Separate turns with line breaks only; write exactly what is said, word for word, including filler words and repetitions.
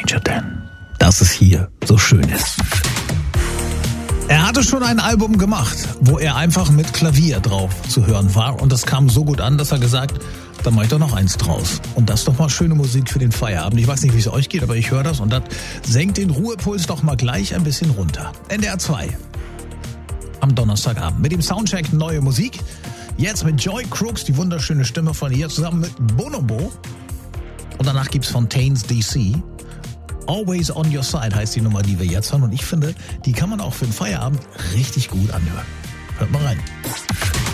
won't you then? Dass es hier so schön ist. Er hatte schon ein Album gemacht, wo er einfach mit Klavier drauf zu hören war. Und das kam so gut an, dass er gesagt, da mache ich doch noch eins draus. Und das ist doch mal schöne Musik für den Feierabend. Ich weiß nicht, wie es euch geht, aber ich höre das und das senkt den Ruhepuls doch mal gleich ein bisschen runter. N D R zwei am Donnerstagabend mit dem Soundcheck neue Musik. Jetzt mit Joy Crooks, die wunderschöne Stimme von ihr, zusammen mit Bonobo. Und danach gibt's Fontaines D C. Always on Your Side heißt die Nummer, die wir jetzt hören. Und ich finde, die kann man auch für den Feierabend richtig gut anhören. Hört mal rein.